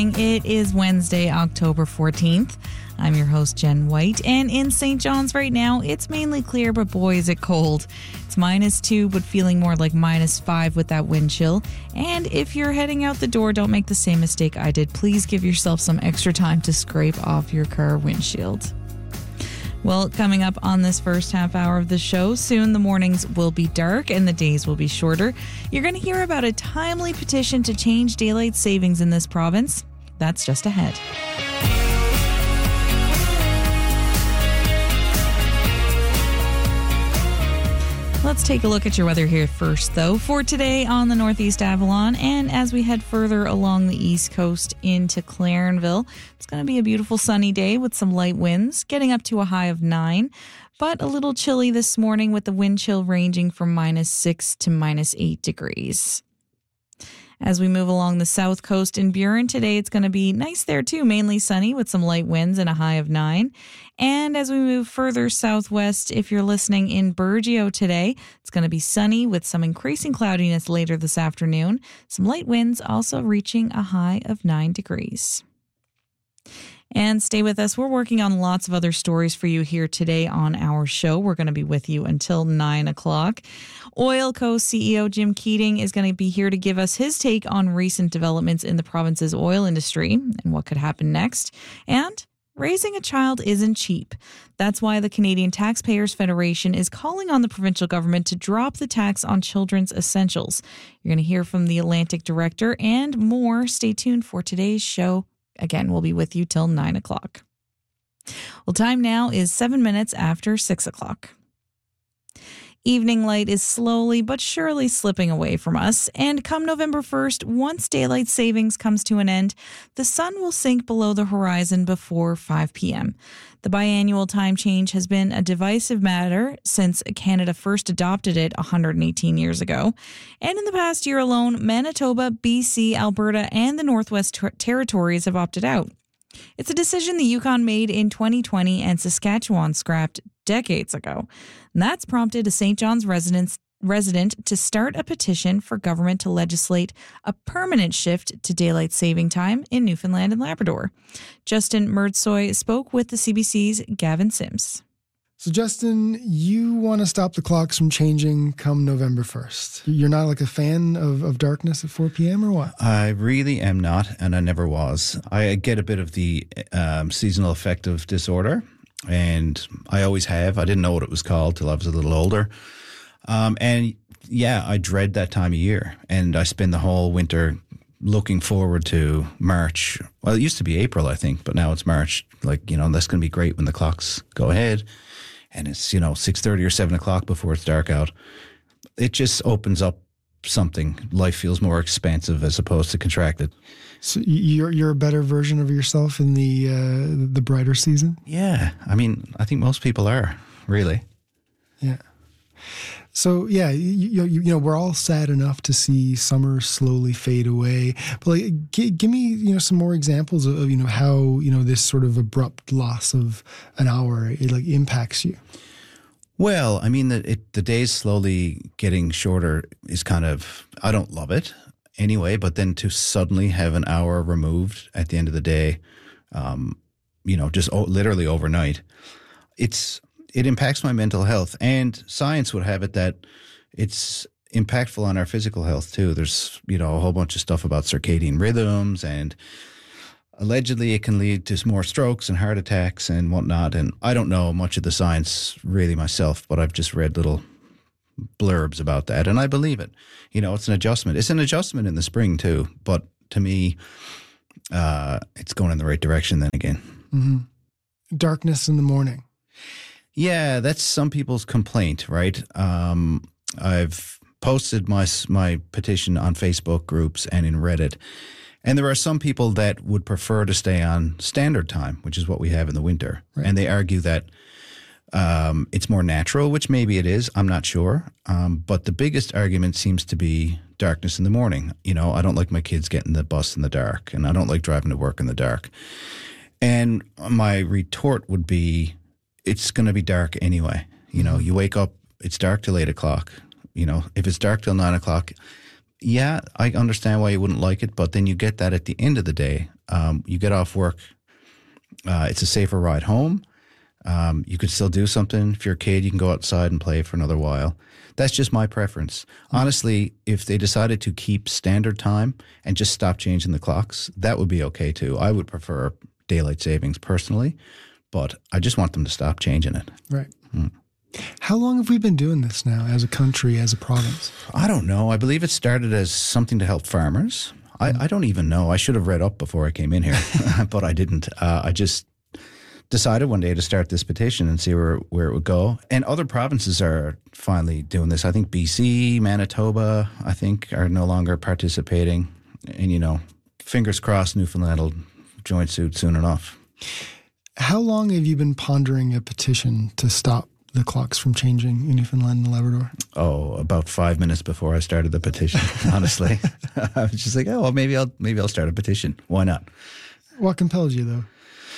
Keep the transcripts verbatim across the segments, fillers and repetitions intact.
It is Wednesday, October fourteenth. I'm your host, Jen White, and in Saint John's right now, it's mainly clear, but boy, is it cold. It's minus two, but feeling more like minus five with that wind chill. And if you're heading out the door, don't make the same mistake I did. Please give yourself some extra time to scrape off your car windshield. Well, coming up on this first half hour of the show, soon the mornings will be dark and the days will be shorter. You're going to hear about a timely petition to change daylight savings in this province. That's just ahead. Let's take a look at your weather here first, though. For today on the Northeast Avalon, and as we head further along the East Coast into Clarenville, it's going to be a beautiful sunny day with some light winds, getting up to a high of nine, but a little chilly this morning with the wind chill ranging from minus six to minus eight degrees. As we move along the south coast in Burin today, it's going to be nice there too, mainly sunny with some light winds and a high of nine. And as we move further southwest, if you're listening in Burgeo today, it's going to be sunny with some increasing cloudiness later this afternoon. Some light winds also reaching a high of nine degrees. And stay with us. We're working on lots of other stories for you here today on our show. We're going to be with you until nine o'clock. Oilco C E O Jim Keating is going to be here to give us his take on recent developments in the province's oil industry and what could happen next. And raising a child isn't cheap. That's why the Canadian Taxpayers Federation is calling on the provincial government to drop the tax on children's essentials. You're going to hear from the Atlantic director and more. Stay tuned for today's show. Again, we'll be with you till nine o'clock. Well, time now is seven minutes after six o'clock. Evening light is slowly but surely slipping away from us, and come November first, once daylight savings comes to an end, the sun will sink below the horizon before five p.m. The biannual time change has been a divisive matter since Canada first adopted it one hundred eighteen years ago. And in the past year alone, Manitoba, B C, Alberta, and the Northwest ter- Territories have opted out. It's a decision the Yukon made in twenty twenty and Saskatchewan scrapped decades ago. And that's prompted a Saint John's residents, resident to start a petition for government to legislate a permanent shift to daylight saving time in Newfoundland and Labrador. Justin Murdsoy spoke with the C B C's Gavin Sims. So, Justin, you want to stop the clocks from changing come November first. You're not like a fan of, of darkness at four p.m. or what? I really am not, and I never was. I get a bit of the um, seasonal affective disorder, and I always have. I didn't know what it was called till I was a little older. Um, and yeah, I dread that time of year, and I spend the whole winter looking forward to March. Well, it used to be April, I think, but now it's March. Like, you know, that's going to be great when the clocks go ahead. And it's, you know, six thirty or seven o'clock before it's dark out. It just opens up something. Life feels more expansive as opposed to contracted. So you're you're a better version of yourself in the uh, the brighter season? Yeah. I mean, I think most people are, really. Yeah. So, yeah, you, you, you know, we're all sad enough to see summer slowly fade away. But, like, g- give me, you know, some more examples of, you know, how, you know, this sort of abrupt loss of an hour, it, like, impacts you. Well, I mean, the, it, the days slowly getting shorter is kind of, I don't love it anyway, but then to suddenly have an hour removed at the end of the day, um, you know, just o- literally overnight, it's... it impacts my mental health, and science would have it that it's impactful on our physical health too. There's, you know, a whole bunch of stuff about circadian rhythms, and allegedly it can lead to more strokes and heart attacks and whatnot. And I don't know much of the science really myself, but I've just read little blurbs about that, and I believe it. You know, it's an adjustment. It's an adjustment in the spring too, but to me, uh, it's going in the right direction then again. Mm-hmm. Darkness in the morning. Yeah, that's some people's complaint, right? Um, I've posted my my petition on Facebook groups and in Reddit, and there are some people that would prefer to stay on standard time, which is what we have in the winter. Right. And they argue that um, it's more natural, which maybe it is. I'm not sure. Um, but the biggest argument seems to be darkness in the morning. You know, I don't like my kids getting the bus in the dark, and I don't like driving to work in the dark. And my retort would be, it's going to be dark anyway. You know, you wake up, it's dark till eight o'clock. You know, if it's dark till nine o'clock, yeah, I understand why you wouldn't like it, but then you get that at the end of the day. Um, you get off work. Uh, it's a safer ride home. Um, you could still do something. If you're a kid, you can go outside and play for another while. That's just my preference. Honestly, if they decided to keep standard time and just stop changing the clocks, that would be okay too. I would prefer daylight savings personally, but I just want them to stop changing it. Right. Mm. How long have we been doing this now as a country, as a province? I don't know. I believe it started as something to help farmers. I, I don't even know. I should have read up before I came in here, but I didn't. Uh, I just decided one day to start this petition and see where, where it would go. And other provinces are finally doing this. I think B C, Manitoba, I think, are no longer participating. And, you know, fingers crossed Newfoundland will join suit soon enough. How long have you been pondering a petition to stop the clocks from changing in Newfoundland and Labrador? Oh, about five minutes before I started the petition, honestly. I was just like, oh, well, maybe I'll maybe I'll start a petition. Why not? What compelled you, though?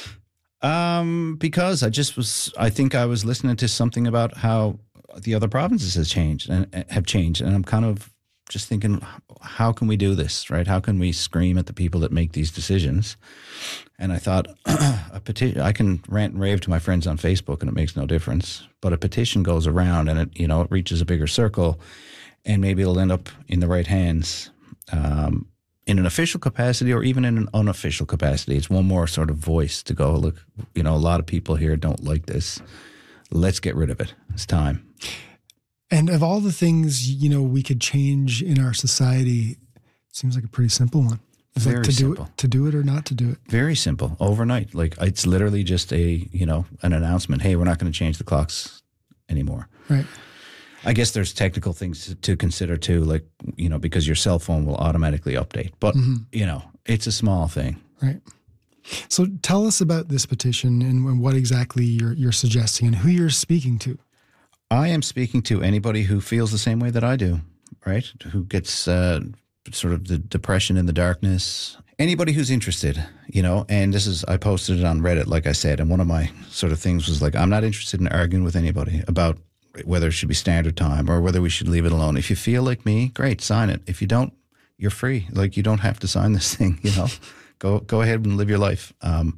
Um, because I just was, I think I was listening to something about how the other provinces has changed and have changed. And I'm kind of just thinking, how can we do this, right? How can we scream at the people that make these decisions? And I thought, a petition, I can rant and rave to my friends on Facebook and it makes no difference. But a petition goes around and it, you know, it reaches a bigger circle and maybe it'll end up in the right hands. Um, in an official capacity or even in an unofficial capacity. It's one more sort of voice to go, look, you know, a lot of people here don't like this. Let's get rid of it. It's time. And of all the things, you know, we could change in our society, it seems like a pretty simple one. It's Very like to simple. do it, to do it or not to do it. Very simple. Overnight. Like it's literally just a, you know, an announcement. Hey, we're not going to change the clocks anymore. Right. I guess there's technical things to consider too, like, you know, because your cell phone will automatically update. But, mm-hmm. you know, it's a small thing. Right. So tell us about this petition and what exactly you're, you're suggesting and who you're speaking to. I am speaking to anybody who feels the same way that I do, right? Who gets uh, sort of the depression in the darkness. Anybody who's interested, you know, and this is, I posted it on Reddit, like I said, and one of my sort of things was like, I'm not interested in arguing with anybody about whether it should be standard time or whether we should leave it alone. If you feel like me, great, sign it. If you don't, you're free. Like you don't have to sign this thing, you know, go, go ahead and live your life. Um,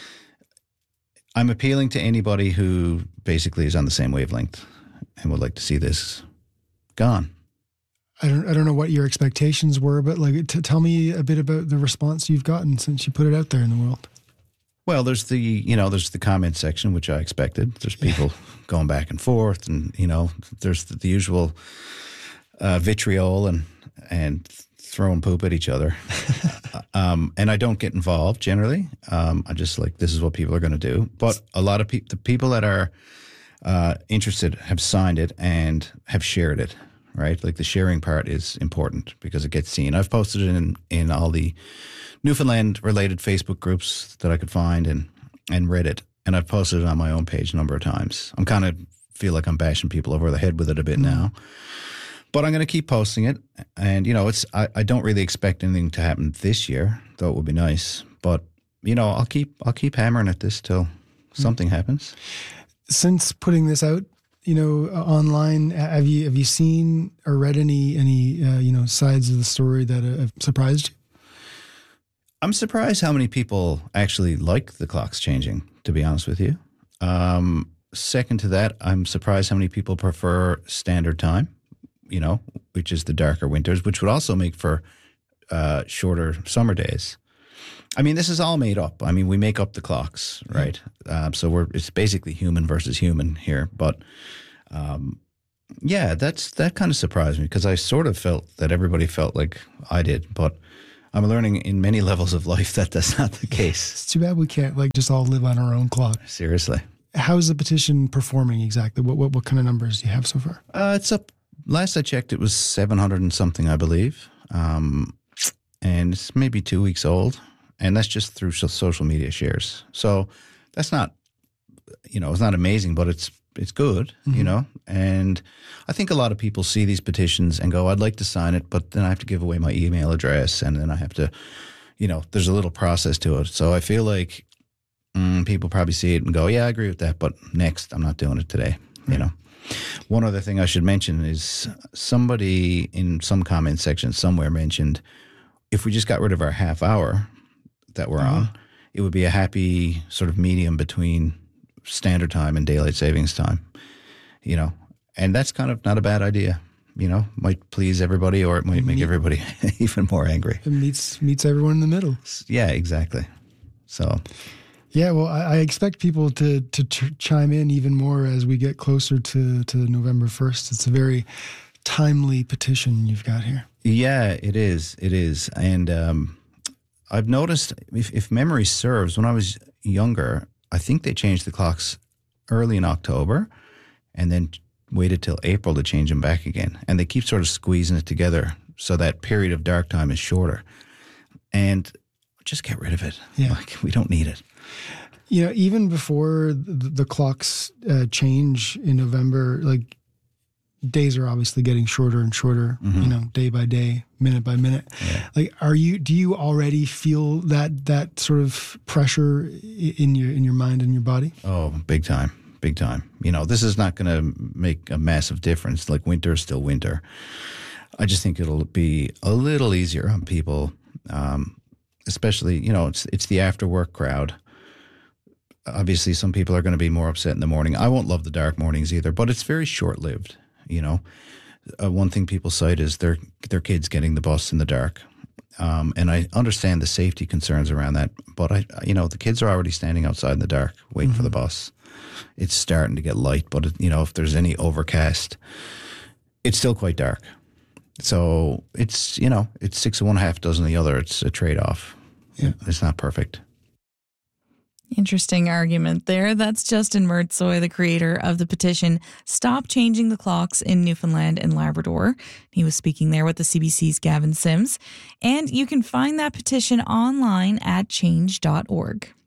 I'm appealing to anybody who basically is on the same wavelength and would like to see this gone. I don't, I don't know what your expectations were, but like, t- tell me a bit about the response you've gotten since you put it out there in the world. Well, there's the, you know, there's the comment section, which I expected. There's people going back and forth and, you know, there's the, the usual uh, vitriol and, and throwing poop at each other. um, and I don't get involved generally. Um, I just like, this is what people are going to do. But a lot of people, the people that are uh, interested have signed it and have shared it, right? Like the sharing part is important because it gets seen. I've posted it in, in all the Newfoundland-related Facebook groups that I could find and, and Reddit, and I've posted it on my own page a number of times. I'm kind of feel like I'm bashing people over the head with it a bit mm. now, but I'm going to keep posting it. And, you know, it's I, I don't really expect anything to happen this year, though it would be nice. But, you know, I'll keep I'll keep hammering at this till mm. something happens. Since putting this out, you know, online, have you have you seen or read any, any uh, you know, sides of the story that uh, have surprised you? I'm surprised how many people actually like the clocks changing, to be honest with you. Um, second to that, I'm surprised how many people prefer standard time, you know, which is the darker winters, which would also make for uh, shorter summer days. I mean, this is all made up. I mean, we make up the clocks, right? Uh, so we're it's basically human versus human here. But um, yeah, that's that kind of surprised me because I sort of felt that everybody felt like I did, but I'm learning in many levels of life that that's not the case. It's too bad we can't like just all live on our own clock. Seriously. How's the petition performing exactly? What what, what kind of numbers do you have so far? Uh, it's up. Last I checked, it was seven hundred and something, I believe. Um, and it's maybe two weeks old. And that's just through social media shares. So that's not, you know, it's not amazing, but it's it's good, mm-hmm. you know. And I think a lot of people see these petitions and go, I'd like to sign it, but then I have to give away my email address and then I have to, you know, there's a little process to it. So I feel like mm, people probably see it and go, yeah, I agree with that, but next, I'm not doing it today, you know. One other thing I should mention is somebody in some comment section somewhere mentioned if we just got rid of our half hour that we're uh-huh. on, it would be a happy sort of medium between standard time and daylight savings time, you know, and that's kind of not a bad idea. You know, might please everybody or it might make Meet, everybody even more angry. It meets meets everyone in the middle. Yeah, exactly. So, yeah, well, I, I expect people to to ch- chime in even more as we get closer to, to November first. It's a very timely petition you've got here. Yeah, it is. It is. And um, I've noticed, if, if memory serves, when I was younger, I think they changed the clocks early in October and then waited till April to change them back again. And they keep sort of squeezing it together so that period of dark time is shorter. And just get rid of it. Yeah. Like, we don't need it. You know, even before the, the clocks uh, change in November, like days are obviously getting shorter and shorter, mm-hmm. you know, day by day, minute by minute. Yeah. Like, are you, do you already feel that, that sort of pressure in your, in your mind and your body? Oh, big time. Big time. You know, this is not going to make a massive difference. Like, winter is still winter. I just think it'll be a little easier on people, um, especially, you know, it's it's the after work crowd. Obviously, some people are going to be more upset in the morning. I won't love the dark mornings either, but it's very short lived. You know, uh, one thing people cite is their their kids getting the bus in the dark. Um, and I understand the safety concerns around that, but I, you know, the kids are already standing outside in the dark waiting mm-hmm. for the bus. It's starting to get light, but it, you know, if there's any overcast, it's still quite dark. So it's, you know, it's six of one, half dozen of the other. It's a trade-off. Yeah. It's not perfect. Interesting argument there. That's Justin Murtzoy, the creator of the petition Stop Changing the Clocks in Newfoundland and Labrador. He was speaking there with the C B C's Gavin Sims. And you can find that petition online at change dot org.